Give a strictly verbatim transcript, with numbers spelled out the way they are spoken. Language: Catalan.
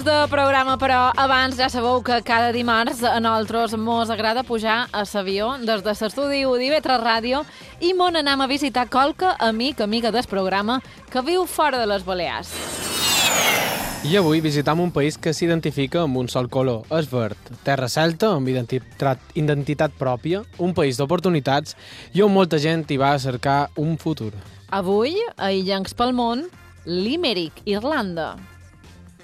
de programa, però abans ja sabeu que cada dimarts a nosaltres mos agrada pujar a l'avió des de l'estudi d'I V tres Ràdio i mon anem a visitar qualque amic, amiga del programa que viu fora de les Balears. I avui visitam un país que s'identifica amb un sol color, és verd, terra celta amb identitat, identitat pròpia, un país d'oportunitats i on molta gent hi va a cercar un futur. Avui, a Illencs pel món, Limerick, Irlanda.